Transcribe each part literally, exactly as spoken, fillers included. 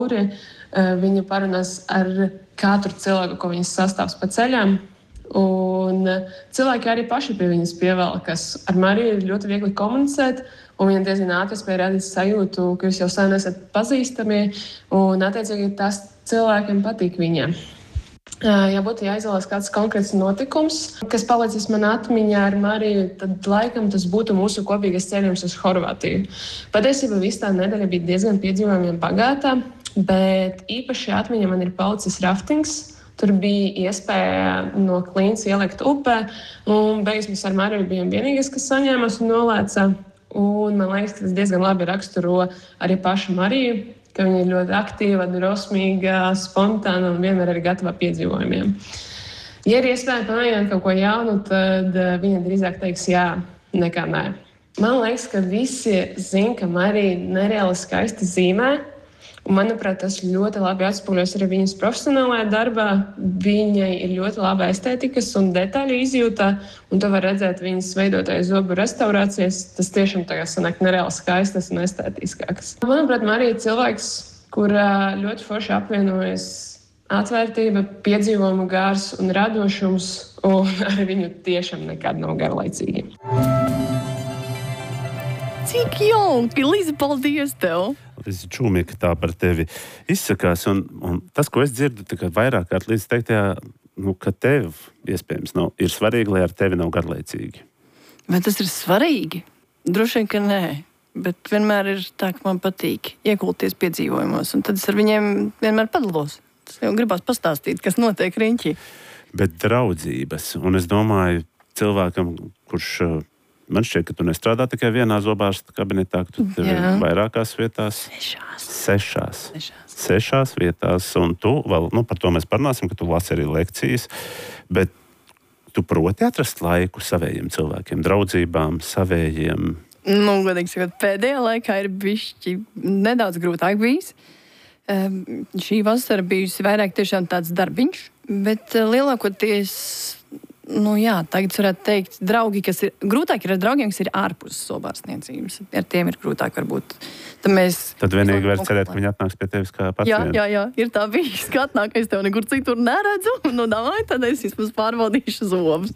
Viņa parunās ar katru cilvēku, ko viņas sastāvs pa ceļām. Un cilvēki arī paši pie viņas pievelkas. Ar Mariju ir ļoti viegli komunicēt, un viņa diezgan ātri spēja radīt sajūtu, ka jūs jau sen esat pazīstami, un attiecīgi tas cilvēkiem patīk viņiem. Ja būtu jāizvēlas kāds konkrēts notikums, kas palicis man atmiņā ar Mariju, tad laikam tas būtu mūsu kopīgais ceļojums uz Horvātiju. Patiesībā viss tā nedēļa bija diezgan piedzīvojumiem bagātā, bet īpaši atmiņā man ir palicis raftings. Tur bija iespēja no Klīnas ielikt upē, un beigās mēs ar Mariju bijām vienīgais, kas saņēmās un nolēca. Un man liekas, ka tas diezgan labi raksturo arī pašu Mariju, ka viņa ir ļoti aktīva, drosmīga, spontāna un vienmēr ir gatava piedzīvojumiem. Ja ir iespēja pamēģināt kaut ko jaunu, tad viņa drīzāk teiks jā, nekā nē. Man liekas, ka visi zina, ka Marija nereāli skaisti zīmē. Un, manuprāt, tas ļoti labi atspoguļojas arī viņas profesionālajā darbā. Viņai ir ļoti laba estētikas un detaļu izjūta, un to var redzēt viņas veidotāju zobu restaurācijas. Tas tiešām tagad sanāk nereāli skaistas un estētiskākas. Manuprāt, Marija ir cilvēks, kurā ļoti forši apvienojas atvērtība, piedzīvojumu gārs un radošums, un ar viņu tiešām nekad nav garlaicīgi. Cik jauki, Liza, paldies tev! Liza Čūmika tā par tevi izsakās, un, un tas, ko es dzirdu, tā kā vairāk kārt Liza teiktajā, nu, ka tev, iespējams, nav, ir svarīgi, lai ar tevi nav garlaicīgi. Vai tas ir svarīgi? Droši vien, ka nē, bet vienmēr ir tā, ka man patīk iekulties piedzīvojumos, un tad es ar viņiem vienmēr padalos. Tas jau gribās pastāstīt, kas notiek riņķī. Bet draudzības, un es domāju, cilvēkam, kurš... Man šķiet, ka tu nestrādā tikai vienā zobārsta kabinetā, ka tu tevi vairākās vietās. Sešās. Sešās. Sešās. Sešās vietās. Un tu vēl, nu, par to mēs parunāsim, ka tu lasi arī lekcijas. Bet tu proti atrast laiku savējiem cilvēkiem, draudzībām, savējiem. Nu, godīgi sakot, pēdējā laikā ir bišķi nedaudz grūtāk bijis. Um, šī vasara bijusi vairāk tiešām tāds darbiņš, bet uh, lielākoties... Nu jā, tagad varētu teikt, draugi, kas ir grūtāk ir ar draugiem, kas ir ārpus zobārstniecības. Ar tiem ir grūtāk varbūt. Tad, mēs, Tad vienīgi var cerēt, ka viņi atnāks pie tevis kā pacienti. Jā, jā, jā, ir tā bijis, ka atnāk, es tev nekur citur neredzu, nu davai, tad es vismaz pārbaudīšu zobus.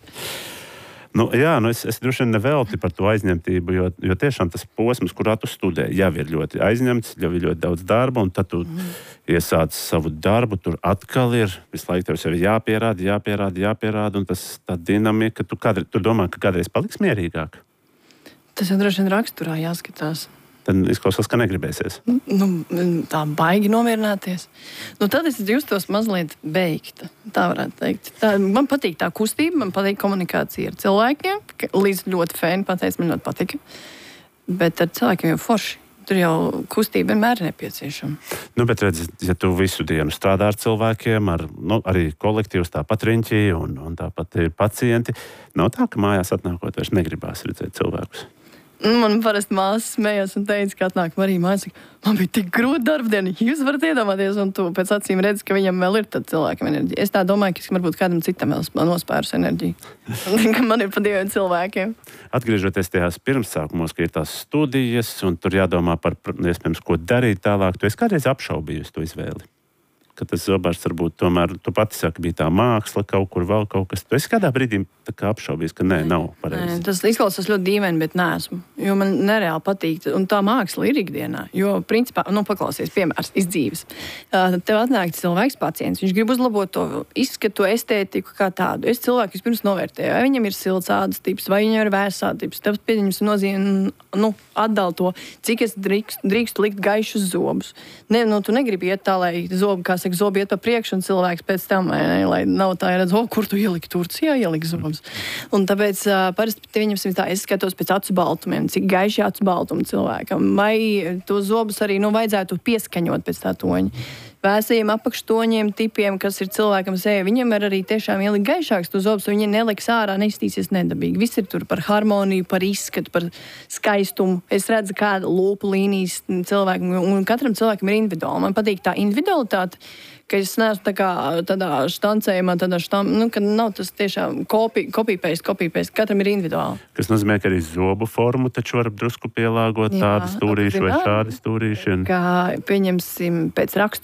Nu, jā, nu es, es droši vien nevelti par to aizņemtību, jo, jo tiešām tas posms, kurā tu studē, jau ir ļoti aizņemts, jau ir ļoti daudz darba, un tad tu mm. iesāc savu darbu, tur atkal ir, visu laiku tev sevi jāpierāda, jāpierāda, jāpierāda, un tas tā dinamika, tu, kādre, tu domā, ka kādreiz paliks mierīgāk? Tas jau droši vien raksturā jāskatās. Tad izklausās, ka negribēsies. Nu, tā baigi nomierināties. Nu, tad es justos mazliet beigta, tā varētu teikt. Tā, man patīk tā kustība, man patīk komunikācija ar cilvēkiem. Līdz ļoti fēni pateica, man ļoti patika. Bet ar cilvēkiem jau forši. Tur jau kustība vienmēr ir nepieciešama. Nu, bet redz, ja tu visu dienu strādā ar cilvēkiem, ar, nu, arī kolektīvs tāpat riņķī un, un tāpat ir pacienti, nav tā, ka mājās atnākot vairs negribās redzēt cilvēkus. Man parasti māsas smējās un teica, ka atnāk Marija mājas, man bija tik grūti darbdiena, jūs varat iedomāties, un tu pēc acīm redzi, ka viņam vēl ir tad cilvēkam enerģija. Es tā domāju, ka es varbūt kādam citam vēl nospērus enerģiju. Ka man ir pa diviem cilvēkiem. Atgriežoties tajās pirmsākumos, ka ir tās studijas, un tur jādomā par, iespējams, ko darīt tālāk, tu esi kādreiz apšaubījusi to izvēli? Ka tas zobārsts varbūt tomēr, tu pati saka, bija tā māksla, kaut kur vēl kaut kas. Tu esi kādā brīdī tā kā apšaubījis, ka nē, nav pareizi. Tas izklausās ļoti dīvaini, bet neesmu. Jo man nereāli patīk, un tā māksla ir ikdienā. Jo, principā, nu, paklausies, piemērs, izdzīves. Tev atnāk cilvēks pacients, viņš grib uzlabot to izskatu, estētiku kā tādu. Es cilvēku vispirms novērtēju, vai viņam ir silts ādas tips, vai viņam ir vērs ādas tips. Tev pieņems nozīme, nu, atdala to, cik es drīkst, drīkstu likt gaišus zobus. Ne, nu, tu negribi iet tā, lai zobi, kā saka, zobi iet pa priekšu un cilvēks pēc tam, vai ne, lai nav tā, redz, o, kur tu ieliki Turcijā, ieliki zobus. Un tāpēc uh, parasti viņam tā, es skatos pēc acu baltumiem, cik gaiši acu baltumi cilvēkam, vai to zobus arī, nu, vajadzētu pieskaņot pēc tā toņa. vēsajiem apakštoņiem, tipiem, kas ir cilvēkam seja. Viņam ir arī tiešām ielikt gaišāks tu zobus, un viņi neliks ārā, neiztīsies nedabīgi. Viss ir tur par harmoniju, par izskatu, par skaistumu. Es redzu, kāda lūpu līnijas cilvēkam, un katram cilvēkam ir individuāli. Man patīk tā individualitāte, ka es neesmu tā kā tādā štancējumā, tādā štam, nu, ka nav tas tiešām copy, copy-paste, copy-paste. Katram ir individuāli. Kas nozīmē, ka arī zobu formu taču var drusku pielāgot. Jā, tādu stūrīšu vai šādu stūrīšu. Kā, pieņemsim, pēc rakstu